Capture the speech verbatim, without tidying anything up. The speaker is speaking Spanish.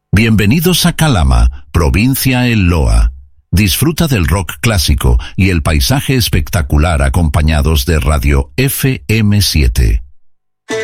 Bienvenidos a Calama, provincia El Loa. Disfruta del rock clásico y el paisaje espectacular acompañados de Radio F M siete.